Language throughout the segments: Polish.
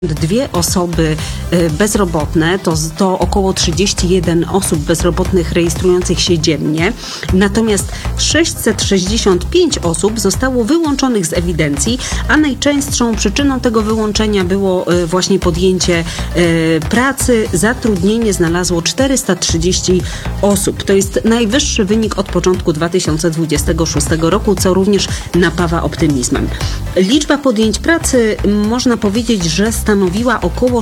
Dwie osoby bezrobotne, to około 31 osób bezrobotnych rejestrujących się dziennie, natomiast 665 osób zostało wyłączonych z ewidencji, a najczęstszą przyczyną tego wyłączenia było właśnie podjęcie pracy. Zatrudnienie znalazło 430 osób. To jest najwyższy wynik od początku 2026 roku, co również napawa optymizmem. Liczba podjęć pracy, można powiedzieć, że stanowiła około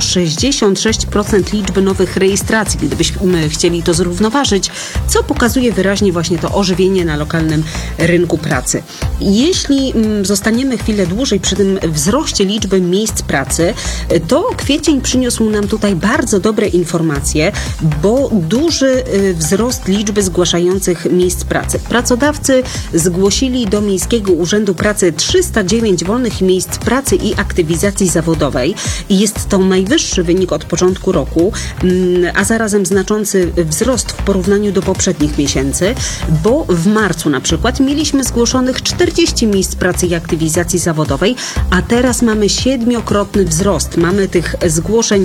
66% liczby nowych rejestracji, gdybyśmy chcieli to zrównoważyć, co pokazuje wyraźnie właśnie to ożywienie na lokalnym rynku pracy. Jeśli zostaniemy chwilę dłużej przy tym wzroście liczby miejsc pracy, to kwiecień przyniósł nam tutaj bardzo dobre informacje, bo duży wzrost liczby zgłaszających miejsc pracy. Pracodawcy zgłosili do Miejskiego Urzędu Pracy 309 wolnych miejsc pracy i aktywizacji zawodowej i jest to najwyższy wynik od początku roku, a zarazem znaczący wzrost w porównaniu do poprzednich miesięcy, bo w marcu na przykład mieliśmy zgłoszonych 40 miejsc pracy i aktywizacji zawodowej, a teraz mamy 7-krotny wzrost. Mamy tych zgłoszeń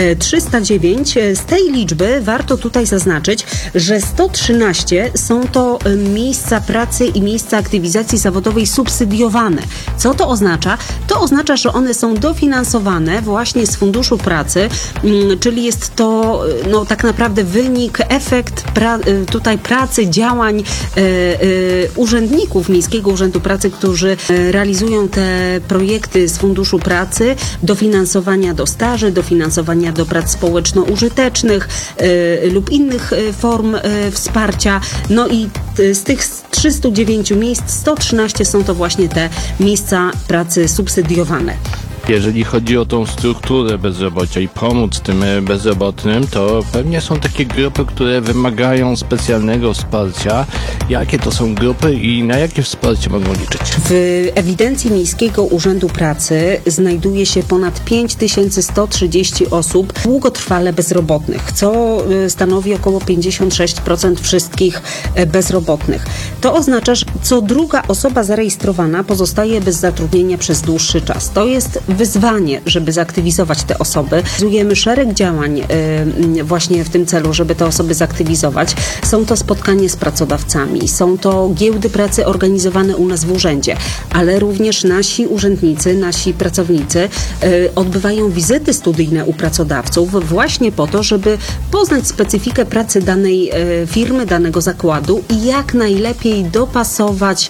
309. Z tej liczby warto tutaj zaznaczyć, że 113 są to miejsca pracy i miejsca aktywizacji zawodowej subsydiowane. Co to oznacza? To oznacza, że one są dofinansowane właśnie z Funduszu Pracy, czyli jest to tak naprawdę wynik, efekt tutaj pracy, działań urzędników Miejskiego Urzędu Pracy, którzy realizują te projekty z Funduszu Pracy, dofinansowania do staży, dofinansowania do prac społeczno-użytecznych lub innych form wsparcia. No i z tych 309 miejsc 113 są to właśnie te miejsca pracy subsydiowane. Jeżeli chodzi o tą strukturę bezrobocia i pomóc tym bezrobotnym, to pewnie są takie grupy, które wymagają specjalnego wsparcia. Jakie to są grupy i na jakie wsparcie mogą liczyć? W ewidencji Miejskiego Urzędu Pracy znajduje się ponad 5130 osób długotrwale bezrobotnych, co stanowi około 56% wszystkich bezrobotnych. To oznacza, że co druga osoba zarejestrowana pozostaje bez zatrudnienia przez dłuższy czas. To jest wyzwanie, żeby zaktywizować te osoby. Realizujemy szereg działań właśnie w tym celu, żeby te osoby zaktywizować. Są to spotkania z pracodawcami, są to giełdy pracy organizowane u nas w urzędzie, ale również nasi urzędnicy, nasi pracownicy odbywają wizyty studyjne u pracodawców właśnie po to, żeby poznać specyfikę pracy danej firmy, danego zakładu i jak najlepiej dopasować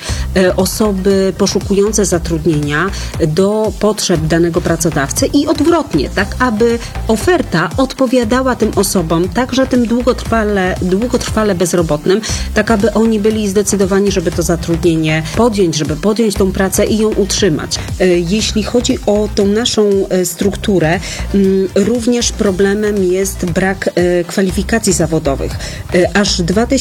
osoby poszukujące zatrudnienia do potrzeb danego pracodawcy i odwrotnie, tak aby oferta odpowiadała tym osobom, także tym długotrwale bezrobotnym, tak aby oni byli zdecydowani, żeby to zatrudnienie podjąć, żeby podjąć tą pracę i ją utrzymać. Jeśli chodzi o tą naszą strukturę, również problemem jest brak kwalifikacji zawodowych. Aż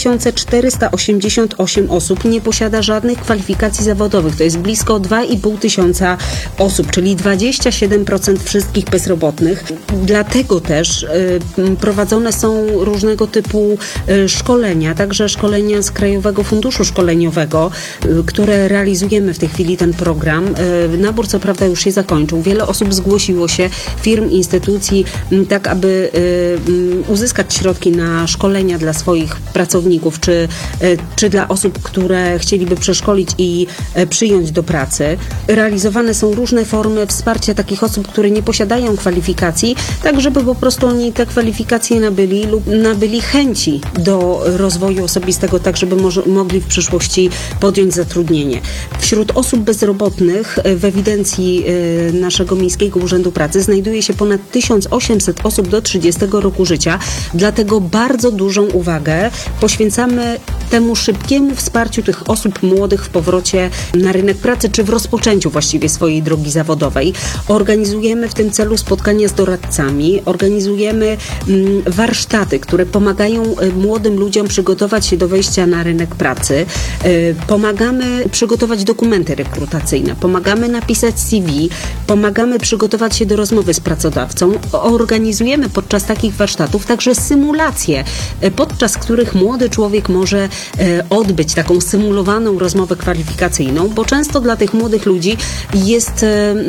2488 osób nie posiada żadnych kwalifikacji zawodowych. To jest blisko 2,5 tysiąca osób, czyli 27% wszystkich bezrobotnych. Dlatego też prowadzone są różnego typu szkolenia, także szkolenia z Krajowego Funduszu Szkoleniowego, które realizujemy w tej chwili ten program. Nabór co prawda już się zakończył. Wiele osób zgłosiło się, firm, instytucji, tak aby uzyskać środki na szkolenia dla swoich pracowników, czy dla osób, które chcieliby przeszkolić i przyjąć do pracy. Realizowane są różne formy wsparcia takich osób, które nie posiadają kwalifikacji, tak żeby po prostu oni te kwalifikacje nabyli lub nabyli chęci do rozwoju osobistego, tak żeby mogli w przyszłości podjąć zatrudnienie. Wśród osób bezrobotnych w ewidencji naszego Miejskiego Urzędu Pracy znajduje się ponad 1800 osób do 30 roku życia, dlatego bardzo dużą uwagę poświęcamy temu szybkiemu wsparciu tych osób młodych w powrocie na rynek pracy, czy w rozpoczęciu właściwie swojej drogi zawodowej. Organizujemy w tym celu spotkania z doradcami, organizujemy warsztaty, które pomagają młodym ludziom przygotować się do wejścia na rynek pracy. Pomagamy przygotować dokumenty rekrutacyjne, pomagamy napisać CV, pomagamy przygotować się do rozmowy z pracodawcą. Organizujemy podczas takich warsztatów także symulacje, podczas których młody człowiek może odbyć taką symulowaną rozmowę kwalifikacyjną, bo często dla tych młodych ludzi jest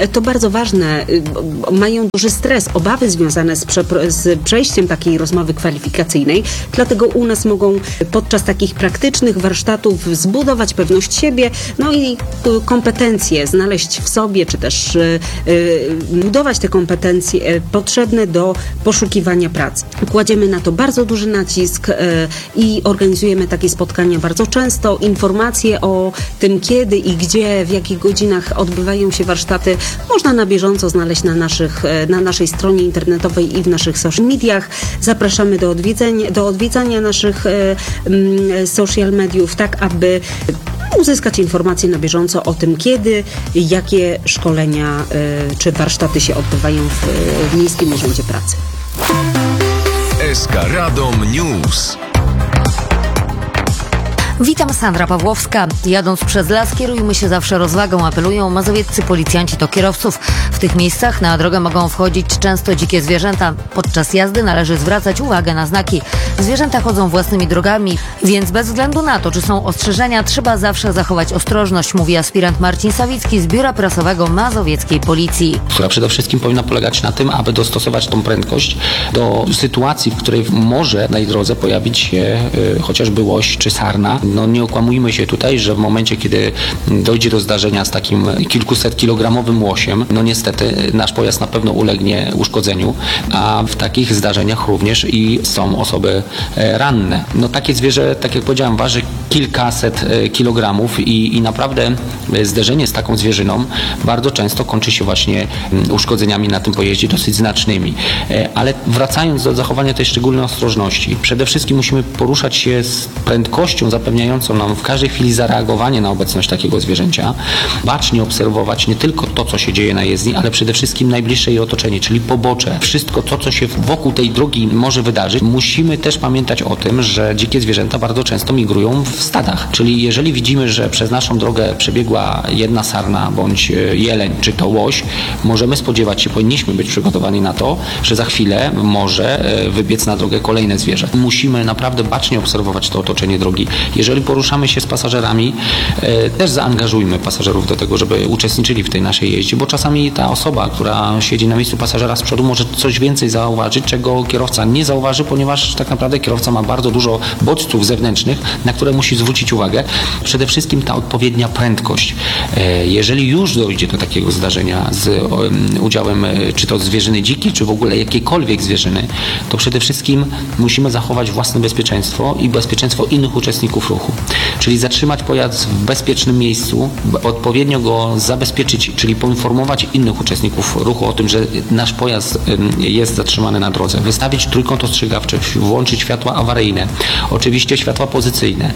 to bardzo ważne. Mają duży stres, obawy związane z przejściem takiej rozmowy kwalifikacyjnej, dlatego u nas mogą podczas takich praktycznych warsztatów zbudować pewność siebie, no i kompetencje znaleźć w sobie, czy też budować te kompetencje potrzebne do poszukiwania pracy. Kładziemy na to bardzo duży nacisk i organizujemy takie spotkania bardzo często. Informacje o tym, kiedy i gdzie, w jakich godzinach odbywają się warsztaty, można na bieżąco znaleźć na naszej stronie internetowej i w naszych social mediach. Zapraszamy do odwiedzania naszych social mediów, tak aby uzyskać informacje na bieżąco o tym, kiedy, jakie szkolenia czy warsztaty się odbywają w Miejskim Urzędzie Pracy. SK Radom News. Witam, Sandra Pawłowska. Jadąc przez las, kierujmy się zawsze rozwagą, apelują mazowieccy policjanci do kierowców. W tych miejscach na drogę mogą wchodzić często dzikie zwierzęta. Podczas jazdy należy zwracać uwagę na znaki. Zwierzęta chodzą własnymi drogami, więc bez względu na to, czy są ostrzeżenia, trzeba zawsze zachować ostrożność, mówi aspirant Marcin Sawicki z Biura Prasowego Mazowieckiej Policji. Która przede wszystkim powinna polegać na tym, aby dostosować tą prędkość do sytuacji, w której może na jej drodze pojawić się chociażby łoś czy sarna. No nie okłamujmy się tutaj, że w momencie, kiedy dojdzie do zdarzenia z takim kilkuset kilogramowym łosiem, no niestety nasz pojazd na pewno ulegnie uszkodzeniu, a w takich zdarzeniach również i są osoby ranne. No takie zwierzę, tak jak powiedziałem, waży kilkaset kilogramów i naprawdę zderzenie z taką zwierzyną bardzo często kończy się właśnie uszkodzeniami na tym pojeździe dosyć znacznymi. Ale wracając do zachowania tej szczególnej ostrożności, przede wszystkim musimy poruszać się z prędkością zapewniającą nam w każdej chwili zareagowanie na obecność takiego zwierzęcia, bacznie obserwować nie tylko to, co się dzieje na jezdni, ale przede wszystkim najbliższe jej otoczenie, czyli pobocze. Wszystko to, co się wokół tej drogi może wydarzyć. Musimy też pamiętać o tym, że dzikie zwierzęta bardzo często migrują w stadach. Czyli jeżeli widzimy, że przez naszą drogę przebiegła jedna sarna bądź jeleń, czy to łoś, możemy spodziewać się, powinniśmy być przygotowani na to, że za chwilę może wybiec na drogę kolejne zwierzę. Musimy naprawdę bacznie obserwować to otoczenie drogi. Jeżeli poruszamy się z pasażerami, też zaangażujmy pasażerów do tego, żeby uczestniczyli w tej naszej jeździe, bo czasami ta osoba, która siedzi na miejscu pasażera z przodu, może coś więcej zauważyć, czego kierowca nie zauważy, ponieważ tak naprawdę kierowca ma bardzo dużo bodźców zewnętrznych, na które musi zwrócić uwagę. Przede wszystkim ta odpowiednia prędkość. Jeżeli już dojdzie do takiego zdarzenia z udziałem czy to zwierzyny dzikiej, czy w ogóle jakiejkolwiek zwierzyny, to przede wszystkim musimy zachować własne bezpieczeństwo i bezpieczeństwo innych uczestników ruchu. Czyli zatrzymać pojazd w bezpiecznym miejscu, odpowiednio go zabezpieczyć, czyli poinformować innych uczestników ruchu o tym, że nasz pojazd jest zatrzymany na drodze. Wystawić trójkąt ostrzegawczy, włączyć światła awaryjne, oczywiście światła pozycyjne,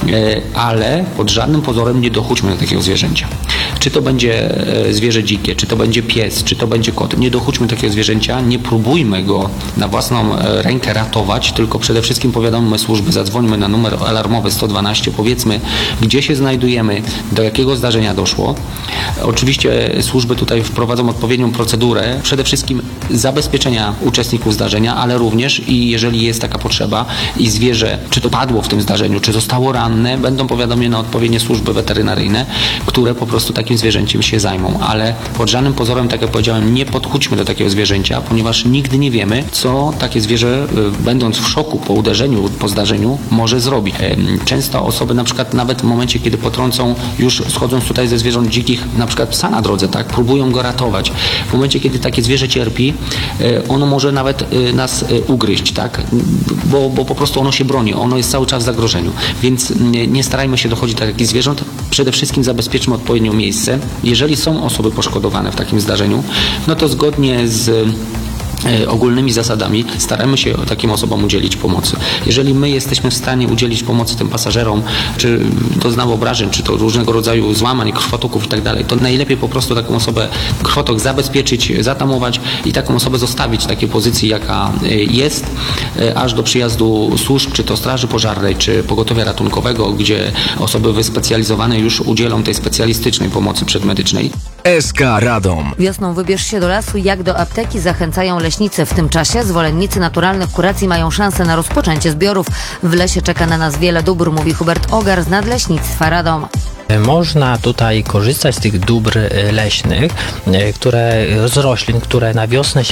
ale pod żadnym pozorem nie dochódźmy do takiego zwierzęcia. Czy to będzie zwierzę dzikie, czy to będzie pies, czy to będzie kot. Nie dochódźmy takiego zwierzęcia, nie próbujmy go na własną rękę ratować, tylko przede wszystkim powiadommy służby, zadzwońmy na numer alarmowy 112, powiedzmy, gdzie się znajdujemy, do jakiego zdarzenia doszło. Oczywiście służby tutaj wprowadzą odpowiednią procedurę, przede wszystkim zabezpieczenia uczestników zdarzenia, ale również i jeżeli jest taka potrzeba i zwierzę, czy to padło w tym zdarzeniu, czy zostało ranne, będą powiadomione odpowiednie służby weterynaryjne, które po prostu takim zwierzęciem się zajmą. Ale pod żadnym pozorem, tak jak powiedziałem, nie podchódźmy do takiego zwierzęcia, ponieważ nigdy nie wiemy, co takie zwierzę, będąc w szoku po uderzeniu, po zdarzeniu, może zrobić. Często osoby na przykład nawet w momencie, kiedy potrącą, już schodząc tutaj ze zwierząt dzikich, na przykład psa na drodze, tak, próbują go ratować. W momencie, kiedy takie zwierzę cierpi, ono może nawet nas ugryźć, tak, bo po prostu ono się broni, ono jest cały czas w zagrożeniu. Więc nie starajmy się dochodzić do takich zwierząt. Przede wszystkim zabezpieczmy odpowiednio miejsce. Jeżeli są osoby poszkodowane w takim zdarzeniu, no to zgodnie z ogólnymi zasadami staramy się takim osobom udzielić pomocy. Jeżeli my jesteśmy w stanie udzielić pomocy tym pasażerom, czy doznały obrażeń, czy to różnego rodzaju złamań, krwotoków i tak dalej, to najlepiej po prostu taką osobę, krwotok zabezpieczyć, zatamować i taką osobę zostawić w takiej pozycji, jaka jest, aż do przyjazdu służb, czy to straży pożarnej, czy pogotowia ratunkowego, gdzie osoby wyspecjalizowane już udzielą tej specjalistycznej pomocy przedmedycznej. SK Radom. Wiosną wybierz się do lasu, jak do apteki, zachęcają leśnicy. W tym czasie zwolennicy naturalnych kuracji mają szansę na rozpoczęcie zbiorów. W lesie czeka na nas wiele dóbr, mówi Hubert Ogar z Nadleśnictwa Radom. Można tutaj korzystać z tych dóbr leśnych, z roślin, które na wiosnę się